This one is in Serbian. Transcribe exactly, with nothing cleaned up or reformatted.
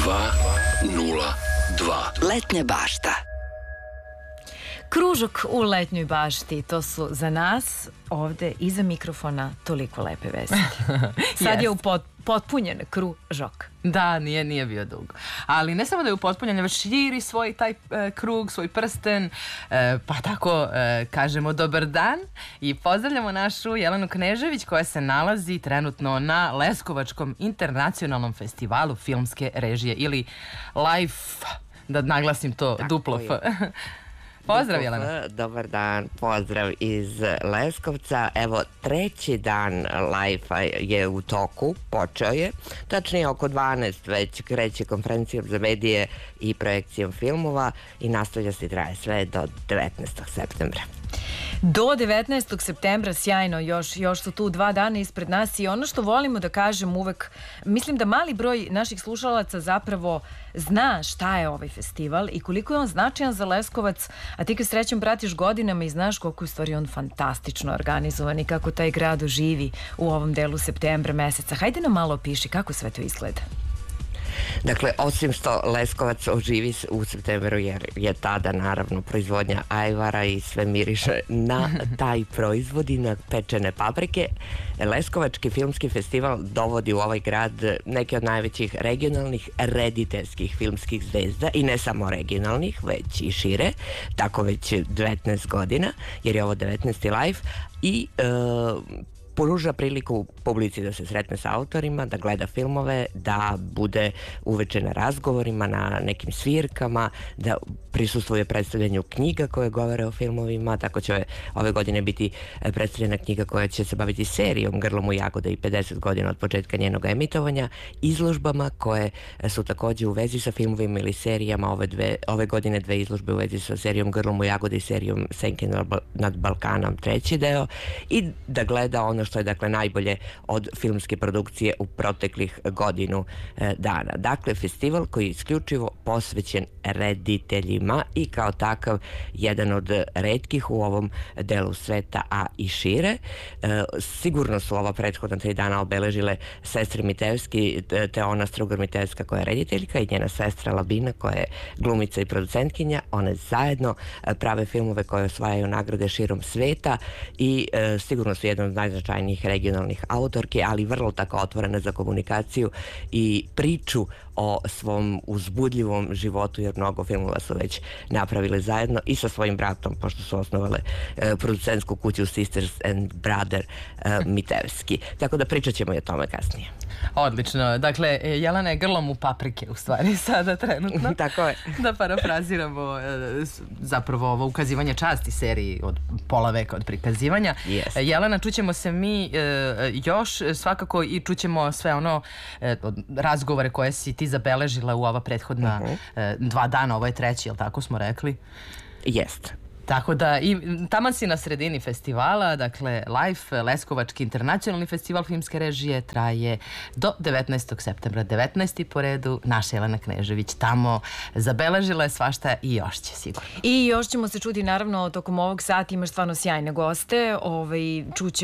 dva nula dva. Letnja bašta. Kružok u letnjoj bašti, to su za nas ovde iza mikrofona toliko lepe vesti. Sad je upot, potpunjen kružok. Da, nije, nije bio dugo. Ali ne samo da je upotpunjen, već širi svoj taj e, krug, svoj prsten, e, pa tako e, kažemo dobar dan i pozdravljamo našu Jelenu Knežević koja se nalazi trenutno na Leskovačkom internacionalnom festivalu filmske režije ili LIFE, da naglasim to, tako duplo F. Pozdrav, Jelena. Dobar dan, pozdrav iz Leskovca. Evo, treći dan Life-a je u toku, počeo je. Tačnije oko dvanaest već kreće konferencijom za medije i projekcijom filmova i nastavlja se i traje sve do devetnaestog septembra. Do devetnaestog septembra, sjajno, još, još su tu dva dana ispred nas i ono što volimo da kažem uvek, mislim da mali broj naših slušalaca zapravo zna šta je ovaj festival i koliko je on značajan za Leskovac, a ti kad srećem pratiš godinama i znaš koliko je u stvari on fantastično organizovan i kako taj grad oživi u ovom delu septembra meseca. Hajde nam malo opiši kako sve to izgleda. Dakle, osim što Leskovac oživi u septembru jer je tada naravno proizvodnja ajvara i sve miriše na taj proizvod i na pečene paprike, Leskovački filmski festival dovodi u ovaj grad neke od najvećih regionalnih rediteljskih filmskih zvezda i ne samo regionalnih, već i šire, tako već devetnaest godina, jer je ovo devetnaesti live i e, pruža priliku publici da se sretne sa autorima, da gleda filmove, da bude uveče na razgovorima, na nekim svirkama, da prisustvuje predstavljanju knjiga koje govore o filmovima, tako će ove godine biti predstavljena knjiga koja će se baviti serijom Grlom u jagode i pedeset godina od početka njenog emitovanja, izložbama koje su takođe u vezi sa filmovima ili serijama, ove, dve, ove godine dve izložbe u vezi sa serijom Grlom u jagode i serijom Senke nad Balkanom, treći deo, i da gleda ono što je dakle najbolje od filmske produkcije u proteklih godinu e, dana. Dakle, festival koji je isključivo posvećen rediteljima i kao takav jedan od retkih u ovom delu sveta, a i šire. E, sigurno su ova prethodna tri dana obeležile sestre Mitevski, te ona Strugar Mitevska koja je rediteljka i njena sestra Labina koja je glumica i producentkinja. One zajedno prave filmove koje osvajaju nagrade širom sveta i e, sigurno su jedan od najznačajnijih regionalnih autorki, ali vrlo tako otvorene za komunikaciju i priču o svom uzbudljivom životu, jer mnogo filmova su već napravile zajedno i sa svojim bratom, pošto su osnovale e, producentsku kuću Sisters and Brother e, Mitevski. Tako da pričat ćemo i o tome kasnije. Odlično. Dakle, Jelena je grlom u paprike u stvari sada trenutno. Tako je. Da parafraziramo zapravo ovo ukazivanje časti seriji od pola veka od prikazivanja. Yes. Jelena, čućemo se mi još svakako i čućemo sve ono razgovore koje si ti zabeležila u ova prethodna uh-huh. dva dana, ovo je treći, jel tako smo rekli? Jest. Tako da, i taman si na sredini festivala, dakle, LIFE, Leskovački internacionalni festival filmske režije, traje do devetnaestog septembra, devetnaesti po redu, naša Jelena Knežević tamo zabeležila je svašta i još će sigurno. I još ćemo se čuti, naravno, tokom ovog sata imaš stvarno sjajne goste, ovaj, čuće